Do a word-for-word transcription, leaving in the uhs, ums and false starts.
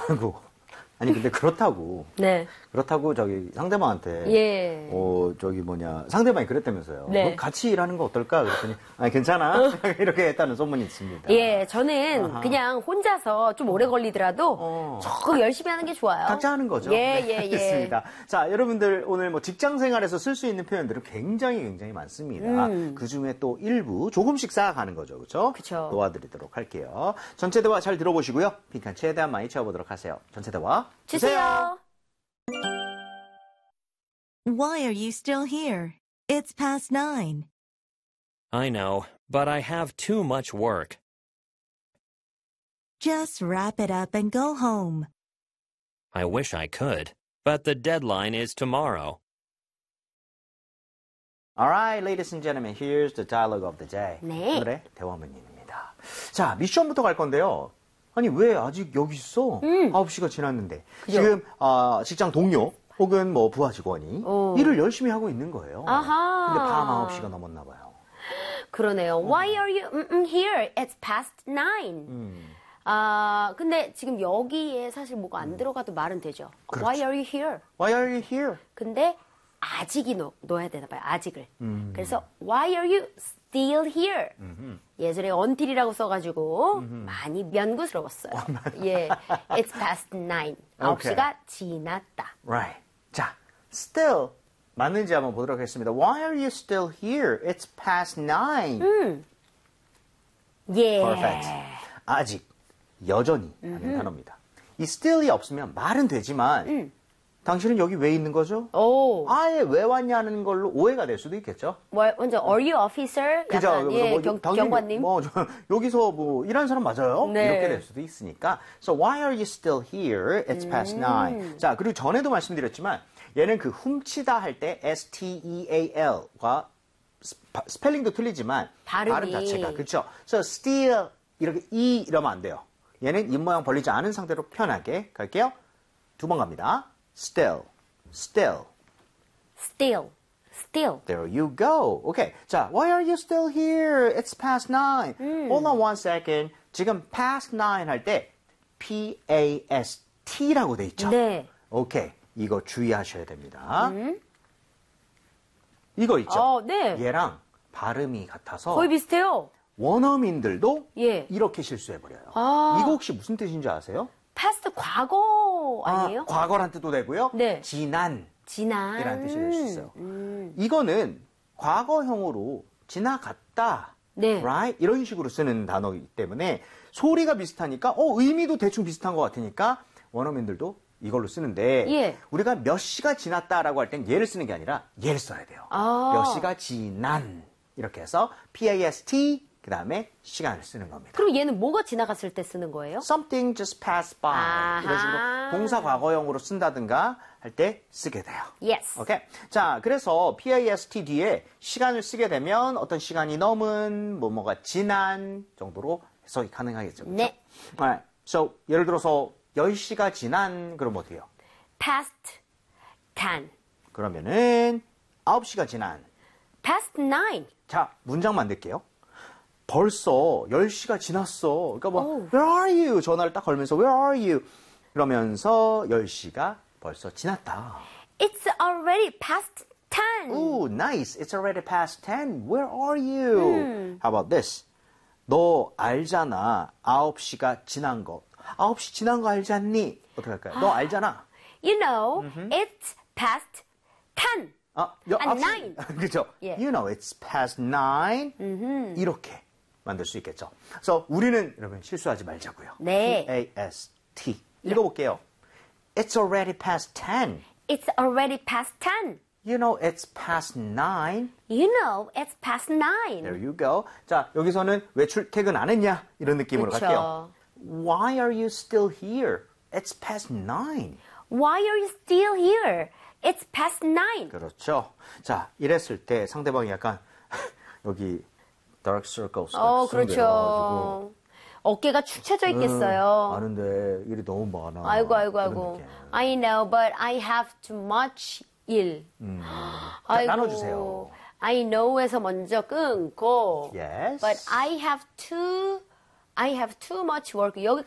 하고. 아니 근데 그렇다고. 네. 그렇다고 저기 상대방한테 예. 어 저기 뭐냐 상대방이 그랬다면서요. 네. 그럼 같이 일하는 거 어떨까 그랬더니 아니 괜찮아 이렇게 했다는 소문이 있습니다. 예, 저는 아하. 그냥 혼자서 좀 오래 걸리더라도 어. 저 열심히 하는 게 좋아요. 각자 하는 거죠. 예, 네, 예, 예. 알겠습니다. 자, 여러분들 오늘 뭐 직장 생활에서 쓸 수 있는 표현들은 굉장히 굉장히 많습니다. 음. 그 중에 또 일부 조금씩 쌓아가는 거죠, 그렇죠? 그쵸. 도와드리도록 할게요. 전체 대화 잘 들어보시고요. 핑크한 최대한 많이 채워보도록 하세요. 전체 대화 주세요. Why are you still here? It's past nine. I know, but I have too much work. Just wrap it up and go home. I wish I could, but the deadline is tomorrow. Alright, ladies and gentlemen, here's the dialogue of the day. 네. 오늘의 대화문입니다. 자, 미션부터 갈 건데요. 아니, 왜 아직 여기 있어? 음. 아홉 시가 지났는데. 그죠? 지금, 어, 직장 동료, 혹은 뭐 부하 직원이 어. 일을 열심히 하고 있는 거예요. 아하. 근데 밤 아홉 시가 넘었나 봐요. 그러네요. Why are you mm, mm, here? It's past nine. 음. 아, 근데 지금 여기에 사실 뭐가 안 들어가도 말은 되죠. 그렇죠. Why are you here? Why are you here? 근데 아직이 넣, 넣어야 되나 봐요. 아직을. 음. 그래서 Why are you still here? 음흠. 예전에 until이라고 써가지고 많이 면구스러웠어요. 예, It's past nine. 아홉 시가 지났다. Right. 자, still 맞는지 한번 보도록 하겠습니다. Why are you still here? It's past nine. 음. 예. Perfect. 아직, 여전히 하는 단어입니다. 이 still이 없으면 말은 되지만 음. 당신은 여기 왜 있는 거죠? 오. 아예 왜 왔냐는 걸로 오해가 될 수도 있겠죠. 뭐, 먼저 Are you officer? 그죠? 약간, 그래서 예, 뭐 경, 당신이 경관님. 뭐 저, 여기서 뭐 일하는 사람 맞아요? 네. 이렇게 될 수도 있으니까. So why are you still here? It's past 음. nine. 자, 그리고 전에도 말씀드렸지만 얘는 그 훔치다 할 때 S T E A L과 스펠링도 틀리지만 발음이. 발음 자체가 그렇죠. So steal 이렇게 E 이러면 안 돼요. 얘는 입 모양 벌리지 않은 상태로 편하게 갈게요. 두 번 갑니다. Still, still. Still. Still. There you go. Okay. 자, why are you still here? It's past nine. 음. Hold on one second. 지금 past nine 할 때 P A S T라고 돼 있죠? 네. 오케이. 이거 주의하셔야 됩니다. 음. 이거 있죠? 어, 네. 얘랑 발음이 같아서 거의 비슷해요. 원어민들도 예. 이렇게 실수해버려요. 아. 이거 혹시 무슨 뜻인지 아세요? past 과거 아니에요? 아, 과거란 뜻도 되고요. 네. 지난. 지난. 이라는 뜻이 될 수 있어요. 음. 이거는 과거형으로 지나갔다. 네. Right? 이런 식으로 쓰는 단어이기 때문에 소리가 비슷하니까 어 의미도 대충 비슷한 것 같으니까 원어민들도 이걸로 쓰는데 예. 우리가 몇 시가 지났다라고 할 땐 얘를 쓰는 게 아니라 얘를 써야 돼요. 아. 몇 시가 지난 이렇게 해서 P A S T 그 다음에 시간을 쓰는 겁니다. 그럼 얘는 뭐가 지나갔을 때 쓰는 거예요? Something just passed by 아하. 이런 식으로 동사 과거형으로 쓴다든가 할 때 쓰게 돼요. Yes. 오케이. 자, 그래서 P A S T 뒤에 시간을 쓰게 되면 어떤 시간이 넘은, 뭐뭐가 지난 정도로 해석이 가능하겠죠. 그렇죠? 네. Alright. So, 예를 들어서 열 시가 지난, 그럼 어떻게 해요? past ten. 그러면은 아홉 시가 지난. past nine. 자, 문장 만들게요. 벌써 열 시가 지났어. 그러니까 뭐, 오. Where are you? 전화를 딱 걸면서 Where are you? 그러면서 열 시가 벌써 지났다. It's already past ten. Ooh, nice. It's already past ten. Where are you? 음. How about this? 너 알잖아. 아홉 시가 지난 거. 아홉 시 지난 거 알지 않니? 어떻게 할까요? 너 알잖아. You know, it's past ten. 아, 여, And 아홉 시- nine. 그죠? 예. You know, it's past nine. 이렇게 만들 수 있겠죠. 그래서 우리는 여러분 실수하지 말자고요. 네. P A S T. 읽어볼게요. It's already past ten. It's already past ten. You know, it's past nine. You know, it's past nine. There you go. 자, 여기서는 왜 출퇴근 안 했냐? 이런 느낌으로 그쵸. 갈게요. Why are you still here? It's past nine. Why are you still here? It's past nine. 그렇죠. 자, 이랬을 때 상대방이 약간 여기 dark circles 어, 쓱 내려가지고 그렇죠. 어깨가 축 처져 있겠어요. 음, 아는데 일이 너무 많아. 아이고, 아이고, 그런 아이고. 느낌. I know, but I have too much 일. 음. 아이고. 나눠주세요. I know에서 먼저 끊고. Yes. But I have too, I have too much work. 여기